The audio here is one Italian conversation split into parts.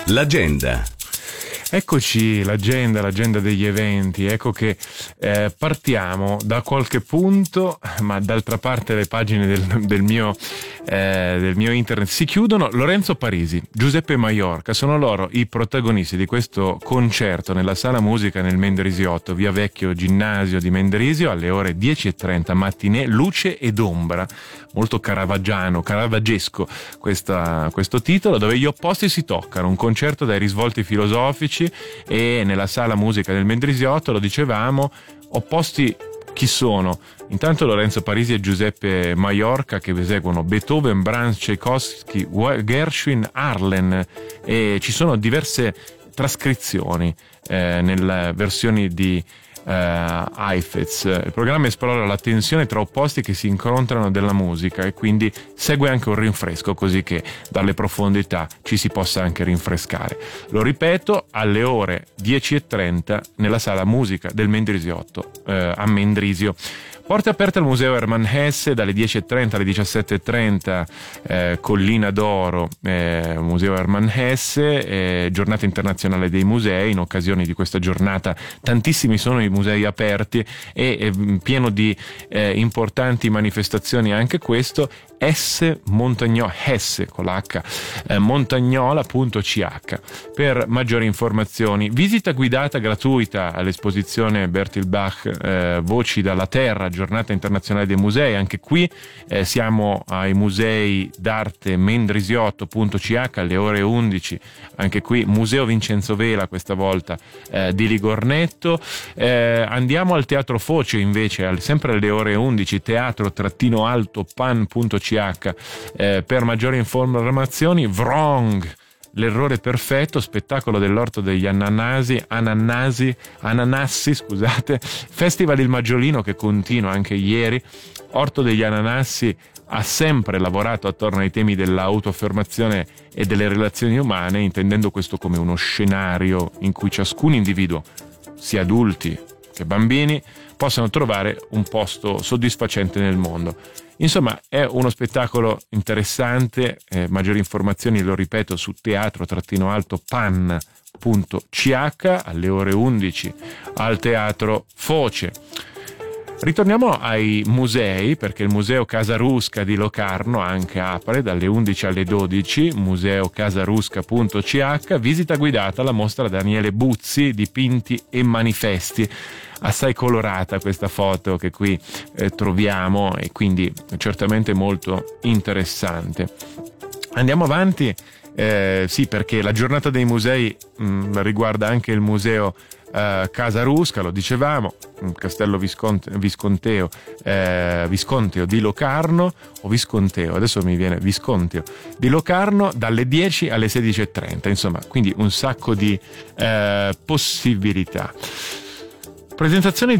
L'agenda. Eccoci, l'agenda degli eventi. Ecco che partiamo da qualche punto, ma d'altra parte le pagine del mio internet si chiudono. Lorenzo Parisi, Giuseppe Maiorca sono loro i protagonisti di questo concerto nella Sala Musica nel Mendrisiotto, via Vecchio Ginnasio di Mendrisio, alle ore 10:30 mattinée, luce ed ombra. Molto caravaggesco questo titolo, dove gli opposti si toccano, un concerto dai risvolti filosofici. E nella Sala Musica del Mendrisiotto, lo dicevamo, opposti chi sono? Intanto Lorenzo Parisi e Giuseppe Maiorca, che eseguono Beethoven, Brahms, Tchaikovsky, Gershwin, Arlen, e ci sono diverse trascrizioni nelle versioni di Heifetz. Il programma esplora la tensione tra opposti che si incontrano della musica e quindi segue anche un rinfresco, così che dalle profondità ci si possa anche rinfrescare. Lo ripeto, alle ore 10:30 nella Sala Musica del Mendrisiotto a Mendrisio. Porte aperte al Museo Hermann Hesse dalle 10:30 alle 17:30, Collina d'Oro, Museo Hermann Hesse, giornata internazionale dei musei. In occasione di questa giornata tantissimi sono i musei aperti e pieno di importanti manifestazioni anche questo. Hesse con l'H, montagnola.ch per maggiori informazioni. Visita guidata gratuita all'esposizione Bertolt Bach, Voci dalla Terra, giornata internazionale dei musei. Anche qui siamo ai musei d'arte Mendrisiotto.ch alle ore 11. Anche qui Museo Vincenzo Vela questa volta di Ligornetto. Andiamo al Teatro Foce invece, sempre alle ore 11, teatro-alto-pan.ch per maggiori informazioni. Wrong, l'errore perfetto, spettacolo dell'Orto degli Ananassi, Festival Il Maggiolino che continua anche ieri. Orto degli Ananassi ha sempre lavorato attorno ai temi dell'autoaffermazione e delle relazioni umane, intendendo questo come uno scenario in cui ciascun individuo, sia adulti che bambini, possano trovare un posto soddisfacente nel mondo. Insomma, è uno spettacolo interessante. Maggiori informazioni, lo ripeto, su teatro-alto-pan.ch alle ore 11 al Teatro Foce. Ritorniamo ai musei, perché il Museo Casarusca di Locarno anche apre dalle 11 alle 12, museocasarusca.ch, visita guidata alla mostra Daniele Buzzi, dipinti e manifesti. Assai colorata questa foto che qui troviamo, e quindi certamente molto interessante. Andiamo avanti, sì, perché la giornata dei musei riguarda anche il Museo Casarusca, lo dicevamo, Castello Visconteo di Locarno, o Visconteo, adesso mi viene Visconteo di Locarno, dalle 10 alle 16:30, insomma, quindi un sacco di possibilità. Presentazione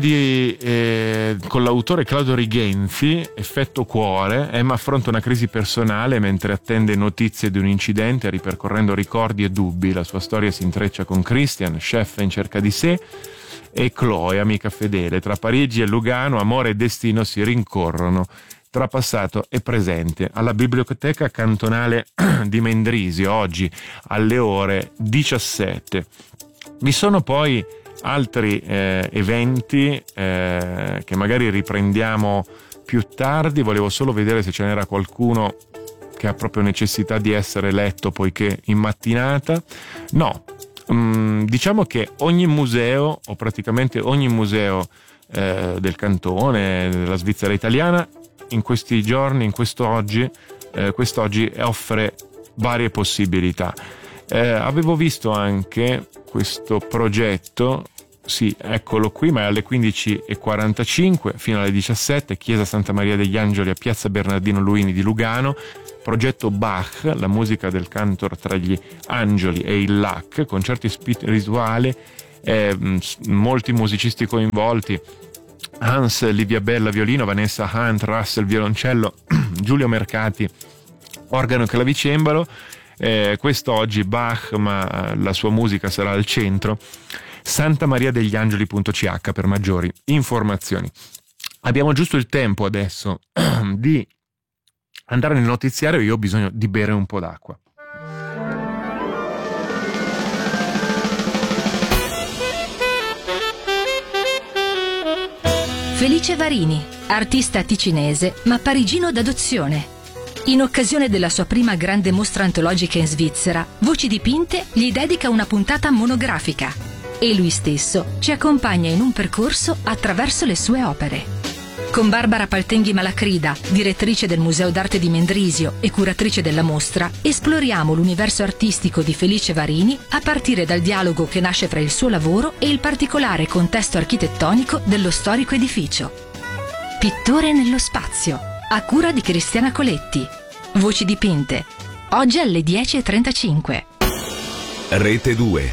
con l'autore Claudio Rigenzi, Effetto Cuore. Emma affronta una crisi personale mentre attende notizie di un incidente, ripercorrendo ricordi e dubbi. La sua storia si intreccia con Christian, chef in cerca di sé, e Chloe, amica fedele. Tra Parigi e Lugano, amore e destino si rincorrono tra passato e presente. Alla Biblioteca Cantonale di Mendrisio, oggi alle ore 17. Vi sono poi altri eventi che magari riprendiamo più tardi. Volevo solo vedere se ce n'era qualcuno che ha proprio necessità di essere letto, poiché in mattinata no. Diciamo che ogni museo, o praticamente ogni museo del cantone, della Svizzera italiana, in questi giorni, quest'oggi offre varie possibilità. Avevo visto anche questo progetto, sì, eccolo qui, ma è alle 15:45 fino alle 17, Chiesa Santa Maria degli Angeli a Piazza Bernardino Luini di Lugano. Progetto Bach, la musica del cantor tra gli angeli e il LAC, concerti spirituali, molti musicisti coinvolti: Hans Livia Bella violino, Vanessa Hunt Russell violoncello, Giulio Mercati organo e clavicembalo. Quest'oggi Bach, ma la sua musica sarà al centro. santamariadegli-angeli.ch per maggiori informazioni. Abbiamo giusto il tempo adesso di andare nel notiziario. Io ho bisogno di bere un po' d'acqua. Felice Varini, artista ticinese ma parigino d'adozione. In occasione della sua prima grande mostra antologica in Svizzera, Voci dipinte gli dedica una puntata monografica e lui stesso ci accompagna in un percorso attraverso le sue opere. Con Barbara Paltenghi Malacrida, direttrice del Museo d'Arte di Mendrisio e curatrice della mostra, esploriamo l'universo artistico di Felice Varini a partire dal dialogo che nasce fra il suo lavoro e il particolare contesto architettonico dello storico edificio. Pittore nello spazio, a cura di Cristiana Coletti. Voci dipinte, oggi alle 10:35. Rete 2.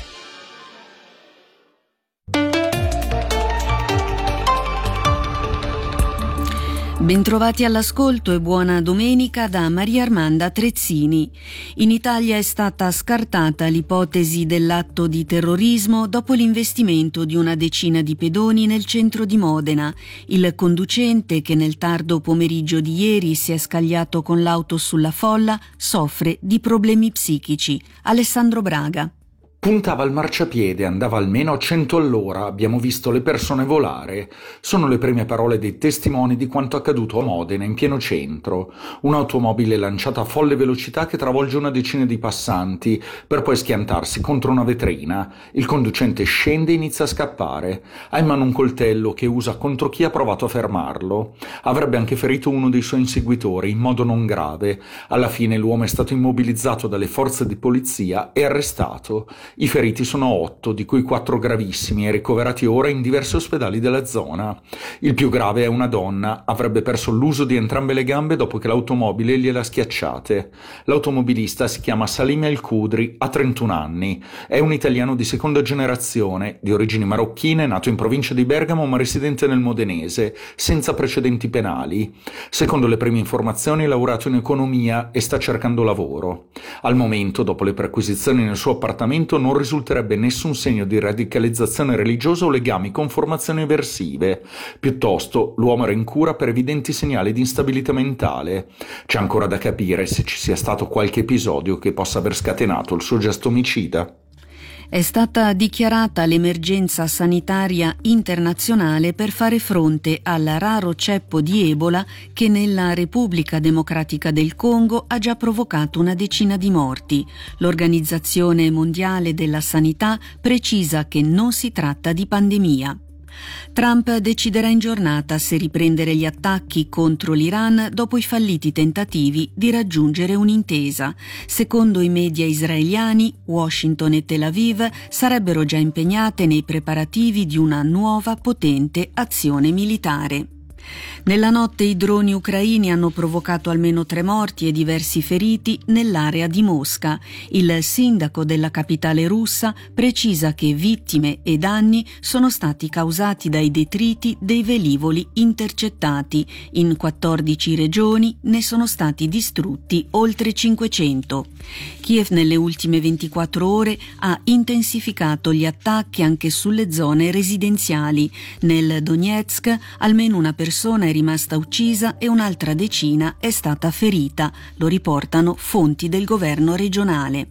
Bentrovati all'ascolto e buona domenica da Maria Armanda Trezzini. In Italia è stata scartata l'ipotesi dell'atto di terrorismo dopo l'investimento di una decina di pedoni nel centro di Modena. Il conducente, che nel tardo pomeriggio di ieri si è scagliato con l'auto sulla folla, soffre di problemi psichici. Alessandro Braga. Puntava al marciapiede, andava almeno a 100 all'ora, abbiamo visto le persone volare. Sono le prime parole dei testimoni di quanto accaduto a Modena, in pieno centro. Un'automobile lanciata a folle velocità che travolge una decina di passanti, per poi schiantarsi contro una vetrina. Il conducente scende e inizia a scappare. Ha in mano un coltello che usa contro chi ha provato a fermarlo. Avrebbe anche ferito uno dei suoi inseguitori, in modo non grave. Alla fine l'uomo è stato immobilizzato dalle forze di polizia e arrestato. I feriti sono 8, di cui 4 gravissimi e ricoverati ora in diversi ospedali della zona. Il più grave è una donna, avrebbe perso l'uso di entrambe le gambe dopo che l'automobile gliela schiacciate. L'automobilista si chiama Salim El Khudri, ha 31 anni. È un italiano di seconda generazione, di origini marocchine, nato in provincia di Bergamo ma residente nel modenese, senza precedenti penali. Secondo le prime informazioni è laureato in economia e sta cercando lavoro. Al momento, dopo le perquisizioni nel suo appartamento, non risulterebbe nessun segno di radicalizzazione religiosa o legami con formazioni eversive. Piuttosto, l'uomo era in cura per evidenti segnali di instabilità mentale. C'è ancora da capire se ci sia stato qualche episodio che possa aver scatenato il suo gesto omicida. È stata dichiarata l'emergenza sanitaria internazionale per fare fronte al raro ceppo di Ebola che nella Repubblica Democratica del Congo ha già provocato una decina di morti. L'Organizzazione Mondiale della Sanità precisa che non si tratta di pandemia. Trump deciderà in giornata se riprendere gli attacchi contro l'Iran dopo i falliti tentativi di raggiungere un'intesa. Secondo i media israeliani, Washington e Tel Aviv sarebbero già impegnate nei preparativi di una nuova potente azione militare. Nella notte i droni ucraini hanno provocato almeno 3 morti e diversi feriti nell'area di Mosca. Il sindaco della capitale russa precisa che vittime e danni sono stati causati dai detriti dei velivoli intercettati. In 14 regioni ne sono stati distrutti oltre 500. Kiev nelle ultime 24 ore ha intensificato gli attacchi anche sulle zone residenziali. Nel Donetsk almeno una persona è rimasta uccisa e un'altra decina è stata ferita, lo riportano fonti del governo regionale.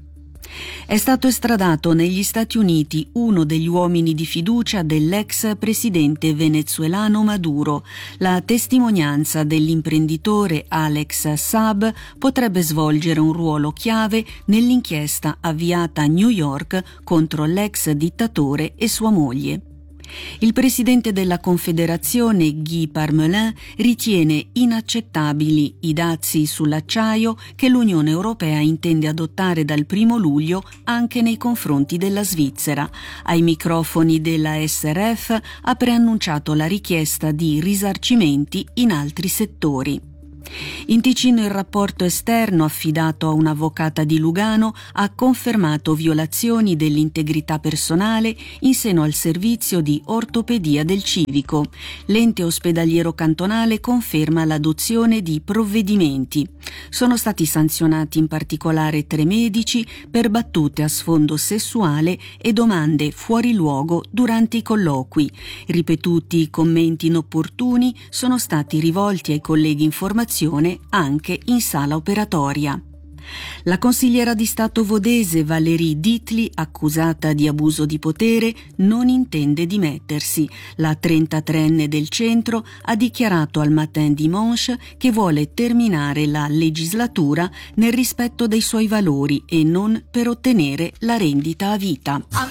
È stato estradato negli Stati Uniti uno degli uomini di fiducia dell'ex presidente venezuelano Maduro. La testimonianza dell'imprenditore Alex Saab potrebbe svolgere un ruolo chiave nell'inchiesta avviata a New York contro l'ex dittatore e sua moglie. Il presidente della Confederazione, Guy Parmelin, ritiene inaccettabili i dazi sull'acciaio che l'Unione Europea intende adottare dal 1 luglio anche nei confronti della Svizzera. Ai microfoni della SRF ha preannunciato la richiesta di risarcimenti in altri settori. In Ticino il rapporto esterno affidato a un'avvocata di Lugano ha confermato violazioni dell'integrità personale in seno al servizio di ortopedia del civico. L'ente ospedaliero cantonale conferma l'adozione di provvedimenti. Sono stati sanzionati in particolare 3 medici per battute a sfondo sessuale e domande fuori luogo durante i colloqui. Ripetuti commenti inopportuni sono stati rivolti ai colleghi in formazione anche in sala operatoria. La consigliera di Stato vodese Valérie Ditli, accusata di abuso di potere, non intende dimettersi. La 33enne del centro ha dichiarato al Matin Dimanche che vuole terminare la legislatura nel rispetto dei suoi valori e non per ottenere la rendita a vita.